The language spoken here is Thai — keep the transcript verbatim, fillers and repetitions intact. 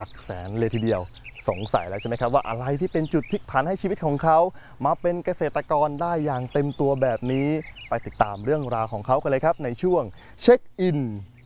หลักแสนเลยทีเดียวสงสัยแล้วใช่ไหมครับว่าอะไรที่เป็นจุดพลิกผันให้ชีวิตของเขามาเป็นเกษตรกรได้อย่างเต็มตัวแบบนี้ไปติดตามเรื่องราวของเขากันเลยครับในช่วงเช็คอิน